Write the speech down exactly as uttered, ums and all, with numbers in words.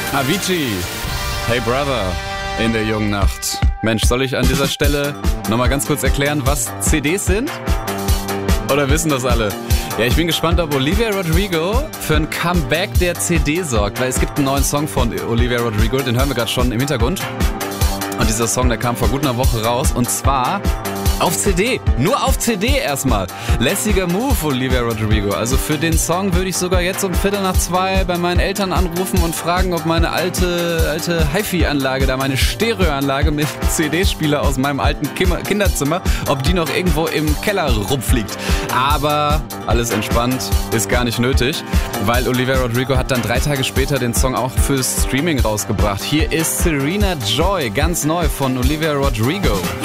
Avicii, Hey Brother, in der jungen Nacht. Mensch, soll ich an dieser Stelle nochmal ganz kurz erklären, was C Ds sind? Oder wissen das alle? Ja, ich bin gespannt, ob Olivia Rodrigo für ein Comeback der C D sorgt, weil es gibt einen neuen Song von Olivia Rodrigo, den hören wir gerade schon im Hintergrund. Und dieser Song, der kam vor gut einer Woche raus, und zwar auf C D. Nur auf C D erstmal. Lässiger Move, Olivia Rodrigo. Also für den Song würde ich sogar jetzt um Viertel nach zwei bei meinen Eltern anrufen und fragen, ob meine alte alte Hi-Fi-Anlage, da meine Stereoanlage mit C D-Spieler aus meinem alten Kinderzimmer, ob die noch irgendwo im Keller rumfliegt. Aber alles entspannt, ist gar nicht nötig, weil Olivia Rodrigo hat dann drei Tage später den Song auch fürs Streaming rausgebracht. Hier ist Serena Joy, ganz neu von Olivia Rodrigo.